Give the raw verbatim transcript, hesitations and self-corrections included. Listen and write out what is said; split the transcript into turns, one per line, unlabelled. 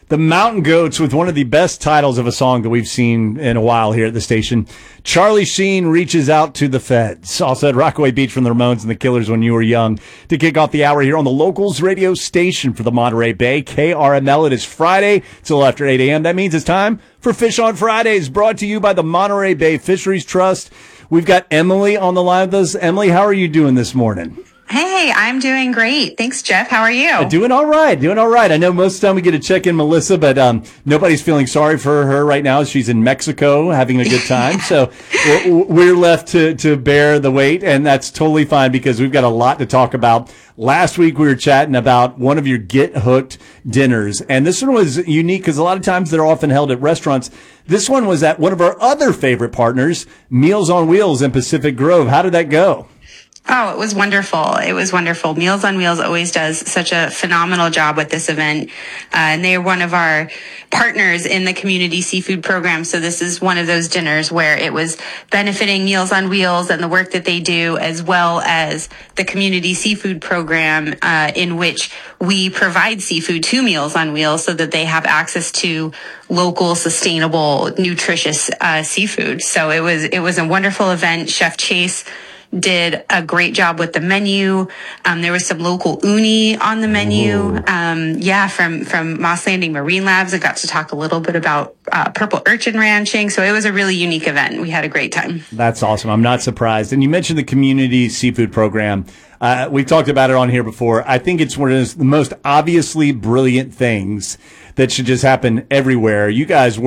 The Mountain Goats with one of the best titles of a song that we've seen in a while here at the station. Charlie Sheen reaches out to the feds. Also at Rockaway Beach from the Ramones and the Killers when you were young. To kick off the hour here on the Locals radio station for the Monterey Bay, K R M L. It is Friday. It's a little after eight a.m. That means it's time for Fish on Fridays, brought to you by the Monterey Bay Fisheries Trust. We've got Emily on the line with us. Emily, how are you doing this morning?
Hey, I'm doing great. Thanks, Jeff. How are you?
Uh, doing all right. Doing all right. I know most of the time we get to check in Melissa, but um, nobody's feeling sorry for her right now. She's in Mexico having a good time. So we're, we're left to, to bear the weight, and that's totally fine because we've got a lot to talk about. Last week we were chatting about one of your Get Hooked dinners, and this one was unique because a lot of times they're often held at restaurants. This one was at one of our other favorite partners, Meals on Wheels in Pacific Grove. How did that go?
Oh, it was wonderful. It was wonderful. Meals on Wheels always does such a phenomenal job with this event. Uh, and they're one of our partners in the community seafood program. So this is one of those dinners where it was benefiting Meals on Wheels and the work that they do, as well as the community seafood program, uh, in which we provide seafood to Meals on Wheels so that they have access to local, sustainable, nutritious, uh, seafood. So it was, it was a wonderful event. Chef Chase did a great job with the menu. Um, there was some local uni on the menu. Um, yeah, from, from Moss Landing Marine Labs. I got to talk a little bit about uh, purple urchin ranching. So it was a really unique event. We had a great time.
That's awesome. I'm not surprised. And you mentioned the community seafood program. Uh, we've talked about it on here before. I think it's one of the most obviously brilliant things that should just happen everywhere. You guys